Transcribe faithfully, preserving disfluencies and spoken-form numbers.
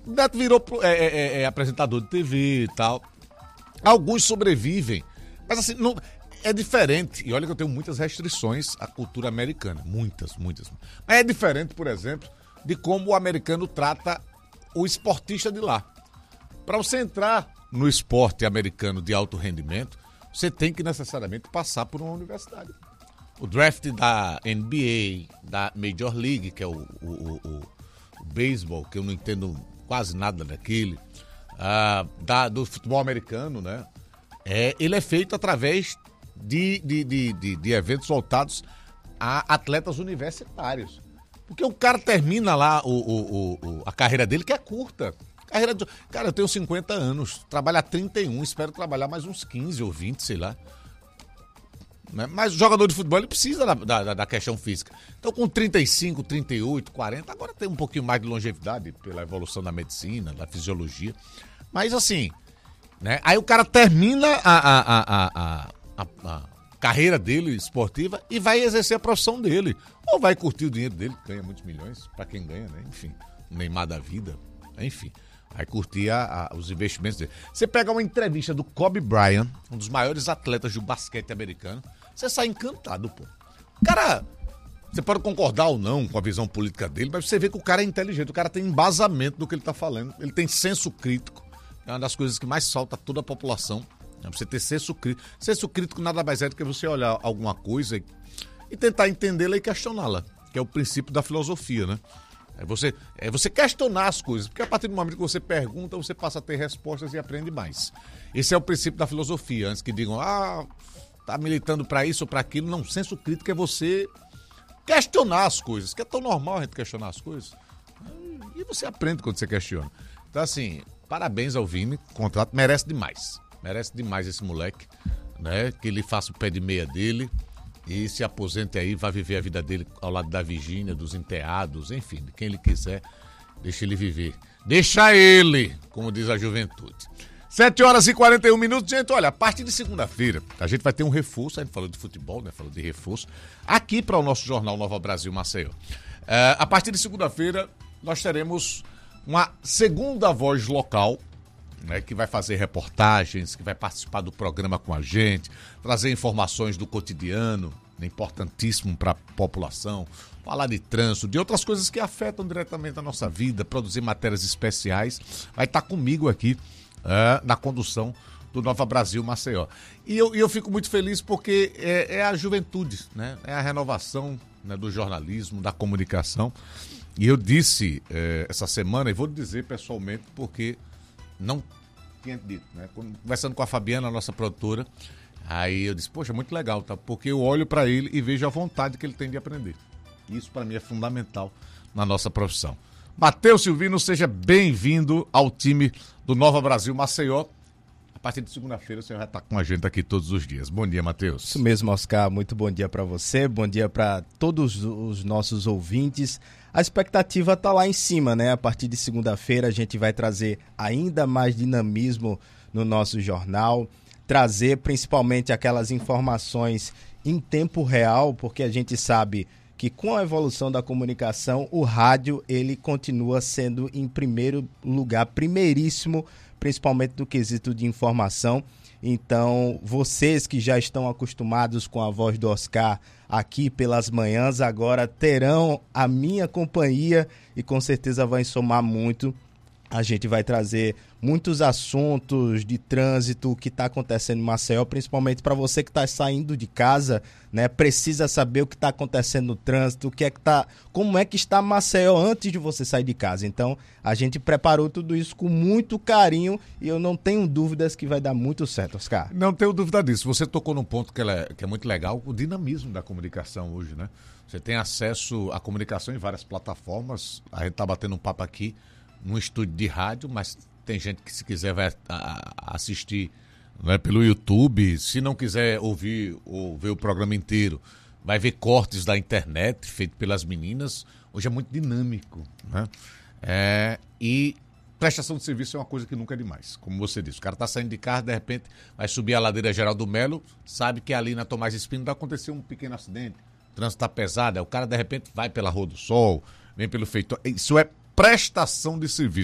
O Neto virou é, é, é, apresentador de T V e tal. Alguns sobrevivem. Mas assim, não, é diferente. E olha que eu tenho muitas restrições à cultura americana. Muitas, muitas. Mas é diferente, por exemplo, de como o americano trata o esportista de lá. Para você entrar no esporte americano de alto rendimento, você tem que necessariamente passar por uma universidade. O draft da N B A, da Major League, que é o, o, o, o beisebol, que eu não entendo quase nada daquele, uh, da, do futebol americano, né? É, ele é feito através de, de, de, de, de eventos voltados a atletas universitários. Porque o cara termina lá o, o, o, a carreira dele, que é curta. Carreira de... Cara, eu tenho cinquenta anos, trabalho há trinta e um, espero trabalhar mais uns quinze ou vinte, sei lá. Mas o jogador de futebol ele precisa da, da, da questão física. Então, com trinta e cinco, trinta e oito, quarenta, agora tem um pouquinho mais de longevidade pela evolução da medicina, da fisiologia. Mas assim, né? Aí o cara termina a, a, a, a, a, a carreira dele esportiva e vai exercer a profissão dele. Ou vai curtir o dinheiro dele, que ganha muitos milhões, pra quem ganha, né? Enfim, o Neymar da vida, enfim. Vai curtir a, a, os investimentos dele. Você pega uma entrevista do Kobe Bryant, um dos maiores atletas do basquete americano, você sai encantado, pô. O cara, você pode concordar ou não com a visão política dele, mas você vê que o cara é inteligente, o cara tem embasamento do que ele tá falando, ele tem senso crítico, é uma das coisas que mais falta a toda a população, né? Você ter senso crítico. Senso crítico nada mais é do que você olhar alguma coisa e, e tentar entendê-la e questioná-la, que é o princípio da filosofia, né? É você, é você questionar as coisas, porque a partir do momento que você pergunta, você passa a ter respostas e aprende mais. Esse é o princípio da filosofia, antes que digam, ah, tá militando para isso ou para aquilo. Não, senso crítico é você questionar as coisas, que é tão normal a gente questionar as coisas. E você aprende quando você questiona. Então, assim, parabéns ao Vini, o contrato merece demais. Merece demais esse moleque, né? Que ele faça o pé de meia dele e se aposente aí, vai viver a vida dele ao lado da Virgínia, dos enteados, enfim, de quem ele quiser, deixa ele viver. Deixa ele, como diz a juventude. sete horas e quarenta e um minutos, gente, olha, a partir de segunda-feira, a gente vai ter um reforço, a gente falou de futebol, né, falou de reforço, aqui para o nosso jornal Nova Brasil Maceió. É, a partir de segunda-feira, nós teremos uma segunda voz local, né, que vai fazer reportagens, que vai participar do programa com a gente, trazer informações do cotidiano, né, importantíssimo para a população, falar de trânsito, de outras coisas que afetam diretamente a nossa vida, produzir matérias especiais, vai estar comigo aqui, É, na condução do Nova Brasil Maceió. E eu, eu fico muito feliz porque é, é a juventude, né? É a renovação, né, do jornalismo, da comunicação. E eu disse é, essa semana, e vou dizer pessoalmente porque não tinha dito, né? Conversando com a Fabiana, a nossa produtora, aí eu disse, poxa, muito legal, tá? Porque eu olho para ele e vejo a vontade que ele tem de aprender. Isso para mim é fundamental na nossa profissão. Matheus Silvino, seja bem-vindo ao time do Nova Brasil Maceió. A partir de segunda-feira você vai estar com a gente aqui todos os dias. Bom dia, Matheus. Isso mesmo, Oscar. Muito bom dia para você, bom dia para todos os nossos ouvintes. A expectativa está lá em cima, né? A partir de segunda-feira a gente vai trazer ainda mais dinamismo no nosso jornal, trazer principalmente aquelas informações em tempo real, porque a gente sabe que com a evolução da comunicação, o rádio ele continua sendo em primeiro lugar, primeiríssimo, principalmente no quesito de informação. Então, vocês que já estão acostumados com a voz do Oscar aqui pelas manhãs, agora terão a minha companhia e com certeza vai somar muito. A gente vai trazer muitos assuntos de trânsito, o que está acontecendo em Maceió, principalmente para você que está saindo de casa, né? Precisa saber o que está acontecendo no trânsito, o que é que tá, como é que está Maceió antes de você sair de casa. Então, a gente preparou tudo isso com muito carinho e eu não tenho dúvidas que vai dar muito certo, Oscar. Não tenho dúvida disso. Você tocou num ponto que, ela é, que é muito legal, o dinamismo da comunicação hoje, né? Você tem acesso à comunicação em várias plataformas. A gente está batendo um papo aqui num estúdio de rádio, mas tem gente que, se quiser, vai a, a assistir, né, pelo YouTube. Se não quiser ouvir ou ver o programa inteiro, vai ver cortes da internet feito pelas meninas. Hoje é muito dinâmico, né? É, e prestação de serviço é uma coisa que nunca é demais, como você disse. O cara está saindo de carro, de repente vai subir a ladeira Geraldo Melo, sabe que ali na Tomás Espino vai acontecer um pequeno acidente, o trânsito está pesado, aí o cara de repente vai pela Rua do Sol, vem pelo Feitor. Isso é prestação de serviço.